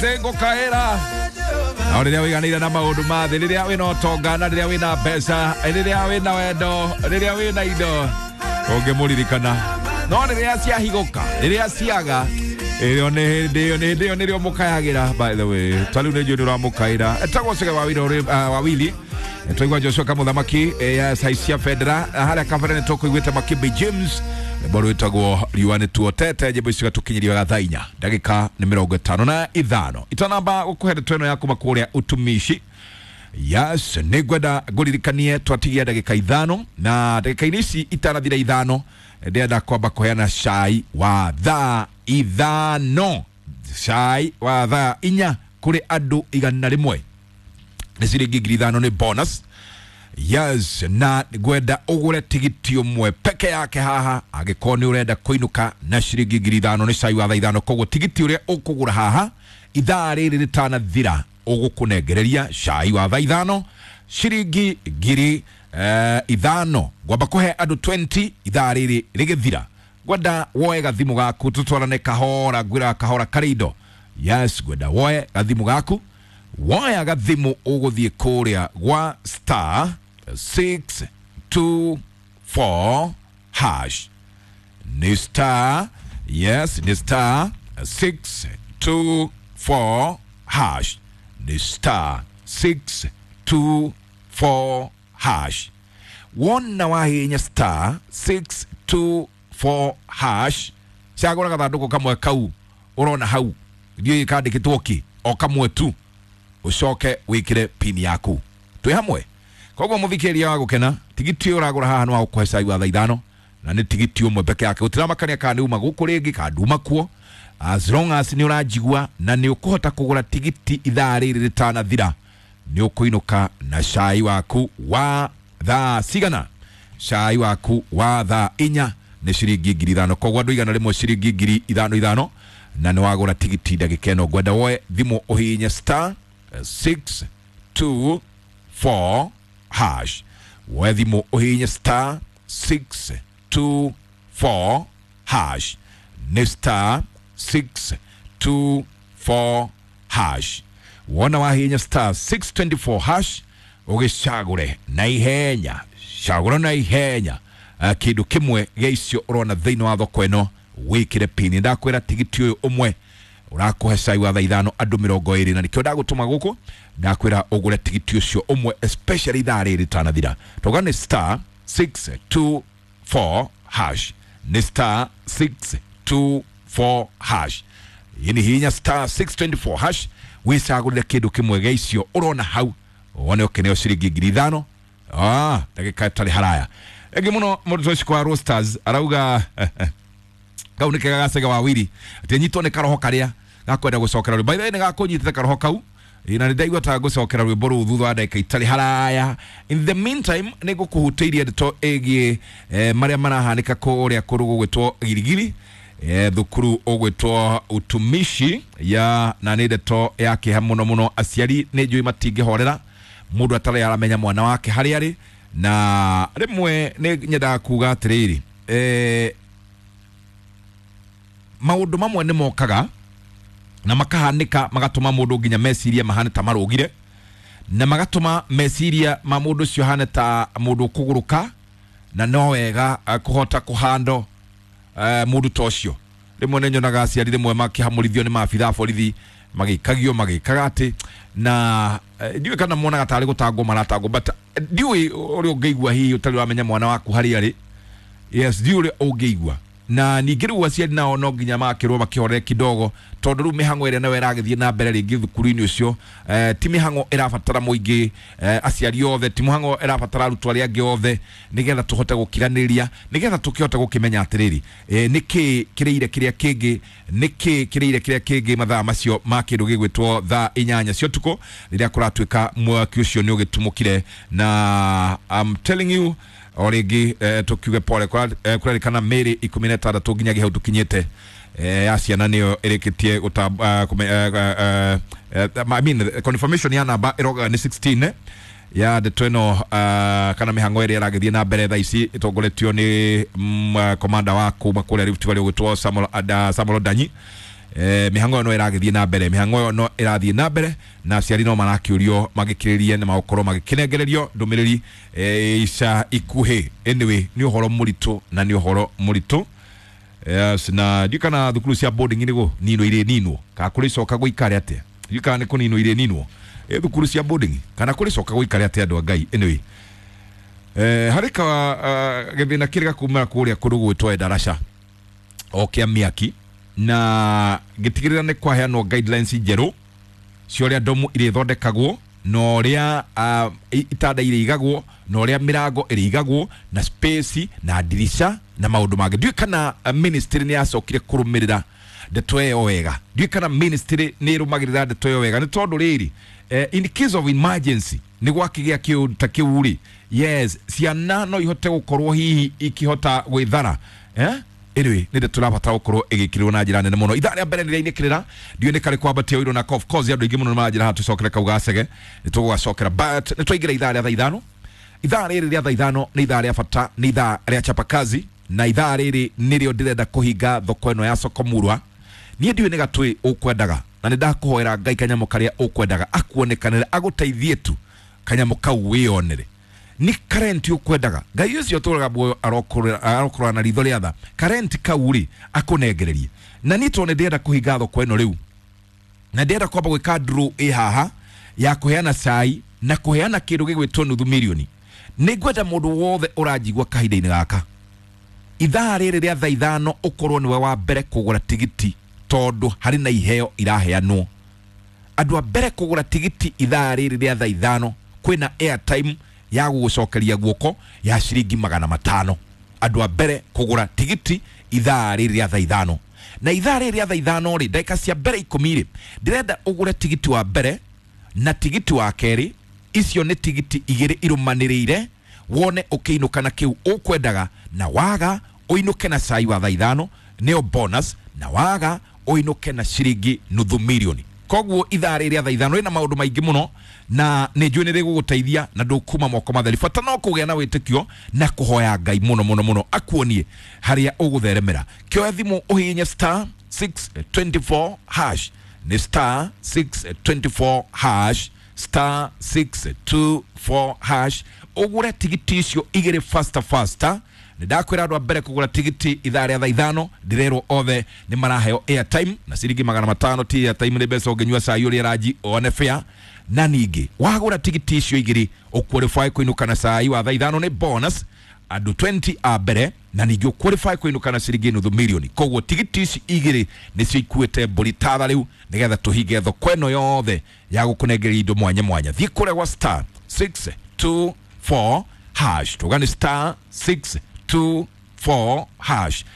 Tengo kaera. Na riria wiganire na maundu mathe riria wina utongana riria wina mbeca riria wina wendo riria wina indo ungimuririkana no riria ciahiguka riria ciaga iyo ni ndio nirio mukayagira. By the way taliu ni juni ramukaira etagocege wawili twaigua Joshua Kamuthamaki ya Saisia Fedra haria kabarene tukuigwite Makimbi James boru itagwo riwane tuotete jebo isiga tukinyiria gathainya ndagika ni 55 itanamba gukuhere tweno yaku makuria utumishi. Yes, nigwenda nguririkanie twatigia ndagika 5 na ndagika inisi itanathira 5 ndenda kwamba kuheana cai wa thaa 5 cai wa thaa 4 kuri andu 101 ni ciringi 5,000 ni bonus. Yes, na gwenda ugure tigiti umwe peke yake haha agikoni urenda kuinuka na ciringi 5,000 ni cai wa thaa 5 koguo tigiti uria ukugura haha ithaa riri ritanathira ugukunegereria cai wa thaa 5 ciringi 5,000 gwamba kuhe andu 20 ithaa riri rigithira gwenda woe gathimu gaku tutwarane kahora gwira kahora karindo. Yes, gwenda woe gathimu gaku woe gathimu uguthie kuria gwa star 624 hash ni star. Yes, ni star 624 hash ni star 624 hash. Wona wahinya star 624 hash ciagura gathanduku kamwe kau urona hau ndio ikandikitwo ki o kamwe tu ucoke wikire pin yaku twi hamwe. Koguo muthikiria wa gukena tigiti uragura haha no akuhe cai wa thaa 5 na ni tigiti umwe peke yake utiramakania kana uma guku ringi kaduma kuo as long as ni urajigua na ni ukuhota kugura tigiti ithaa riri ritanathira ni ukuinuka na cai waku wa thaa cigana. Cai waku wa thaa 4 ni ciringi 5,000 koguo andu 100 rimwe ciringi 5,000 na ni wagura tigiti ndagika ino gwenda woe thimu uhinye star 624 hash woe thimu uhinye star 624 hash ni star 624 hash. Wona wahinya star 624 hash ugicagure na ihenya cagura na ihenya kindu kimwe geicio urona thiini wa thoko ino wikire pini ndakwira tigiti uyu umwe urakuhe cai wa thaa 5 andu 20 na nikio ndagutuma guku ndakwira ugure tigiti ucio umwe especially ithaa riri ritanathira togane star 624 hash ni star 624 hash yini hinya star 624 hash wisagurire kindu kimwe geicio urona hau wone ukeneo ciringi 5,000 ndagika tari haraya egi muno mutoshi kwa Roosters arauga kaunike gacega wawiri ati nyitwo ni karoho karia gakwenda gucokera ri by the way gakunyitite karoho kau ina ndaigwa ta gucokera ri boru thutha wa ndagika itari haraya. In the meantime ni gukuhuteirie ndeto egi maria marahanika kuria kurugu gwitwo girigiri thukuru ogwitwo utumishi ya na ni ndeto yake muno aciari ni njui matinge horera mundu atari aramenya mwana wake hari ari na rimwe ni nyenda kuga atiriri maundu mamwe ni mokaga na makahanika magatuma mundu nginya meciria mahane ta marugire na magatuma meciria ma mundu cio hane ta mundu kuguruka na no wega kuhota kuhando mundu tocio. Rimwe ni nyonaga aciari rimwe makihamurithio ni maabitha borithi magikagio magikagati na ndiwe kana mwana gatari gutangwo maratangwo but ndiwe uri ungeigwa hi utari wamenya mwana waku hari ari. Yes, ndiwe ungeigwa na ningiru aciari nao no nginya makirwo makihore kidogo tondu ru mihango ire nawe ragithie na mbere ringi thukuru-ini ucio ti mihango irabatara muingi aciari othe ti mihango irabatara arutwo aria angi othe nigetha tuhote gukiraniria nigetha tukihota gukimenya atiriri niki kireire kiria kingi niki kireire kiria kingi mathaa macio ma kindu gigwitwo thaa 8 cia tuko riria kuratwika mwaki ucio ni ugitumukire na I'm telling you origi tukiuge pole kwa kana Mary 16 nginya hau tukinyete asiana niyo ereketie I mean confirmation ya namba iroga ni 16 ya the tweno kana mihango ere ragithie na mbere tha ici itongoretio ni komanda wa kuma kule Rift Valley gwitwo Samuel Danyi mihango no iragithie na mbere mihango no irathie na mbere na ciari no marakiurio magikiririe na maukoro magikinegererio ndumiriri isha ikuhe anyway ni uhoro muritu na ni uhoro muritu na dikana thukuru cia boarding nigo nino ire ninwo ka kuri coka guikare atia dikana ni kunino ire ninwo thukuru cia boarding kana kuri coka guikare atia andu ngai anyway harika gethina kiriga kuma kuria kurugu twa darasha okia miaki na gitigirira ne kwa heano guidelines njeru cioria domu ire thondekagwo no ria itada ire igagwo no ria mirango ire igagwo na space na dirisha na maundu mage ndiu kana ministry ni acokire kurumirira ndeto yo wega ndiu kana ministry ni rumagirira ndeto yo wega ni tondu riri in case of emergency ni gwakigia kiunta kiuri yes ciana no ihote gukorwo hihi ikihota gwithara anyway ninde turabata gukorwo igikirwo na njira nene muno ithaa ria mbere nire inikirira ndiu ni kare kwambatia wiro na of course andu ingi muno manjira hatu cokera kaugacege nitugwacokera but nitwaingira ithaa ria thaithano ithaa riri ria thaithano ni ithaa ria bata ni ithaa ria chapakazi na ithaa riri nirio ndirenda kuhinga thoko eno ya Sokomurwa nie ndiu ni gatwi ukwendaga na nindakuhoera Ngai kanyamo karia ukwendaga akuonekanire aguteithie tu kanyamo kau wionere ni current ukwendaga Ngai ucio turaga boyo arokura na ritho riatha current kauri akunegererie na nitone ndenda kuhinga thoko eno riu na ndenda kwamba gwika draw haha ya kuheana sai na kuheana kindu gigwitwo nuthu milioni ningwenda mundu wothe urajigwa kahinda-ini gaka ithaa riri ria thaithano ukorwo niwe wa mbere kugura tigiti tondu hari na iheo iraheanwo andu a mbere kugura tigiti ithaa riri ria thaithano kwina airtime ya gucokeria guoko ya ciringi 500 andu a mbere kugura tigiti ithaa riri ria thaithano na ithaa riri ria thaithano ri ndeka cia mbere 10 ri ndirenda ugure tigiti wa mbere na tigiti wa keri icio ni tigiti igiri irumanirire wone ukiinuka na kiu ukwendaga na waga uinuke na sai wa thaithano neo bonus na waga uinuke na ciringi nuthu milioni koguo ithaa riri ria thaithano ina maundu maingi muno na ni njui ni riguguteithia na ndukuma moko matheri fata no kugia na witikio na kuhoya Ngai muno akuonie haria ugutheremera kio thimu uhinya star 624 hash ni star 624 hash star 624 hash ugure tigiti icio igire faster ndakwira andu a mbere kugura tigiti ithaa ria thaithano ndirerwo othe ni maraheo airtime na ciringi 500 ti airtime ni mbeca ungenyua saa yuri raji one fair na ningi wagura tigiti icio igiri uqualify kuinuka na saa wa thaithano ni bonus andu 20 a mbere na ningi uqualify kuinuka na ciringi nuthu milioni koguo tigiti ici igiri nicio ikuite mburi tatha riu nigetha tuhinge thoko eno yothe ya gukunegeria indo mwanya thie kure wa star 624 hash tugani star 624 hash